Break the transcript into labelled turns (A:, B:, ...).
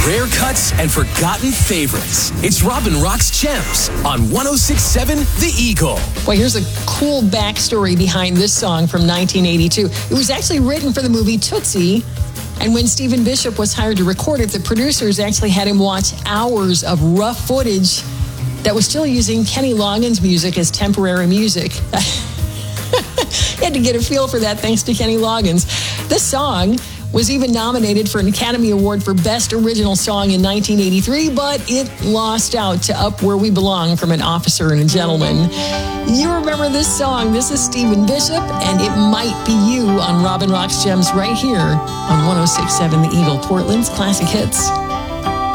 A: rare cuts and forgotten favorites. It's Robin Rock's Gems on 106.7 The Eagle.
B: Well, here's a cool backstory behind this song from 1982. It was actually written for the movie Tootsie. And when Stephen Bishop was hired to record it, the producers actually had him watch hours of rough footage that was still using Kenny Loggins' music as temporary music. You had to get a feel for that thanks to Kenny Loggins. This song was even nominated for an Academy Award for Best Original Song in 1983, but it lost out to Up Where We Belong from An Officer and a Gentleman. You remember this song. This is Stephen Bishop, and It Might Be You on Robin Rock's Gems right here on 106.7 The Eagle, Portland's Classic Hits.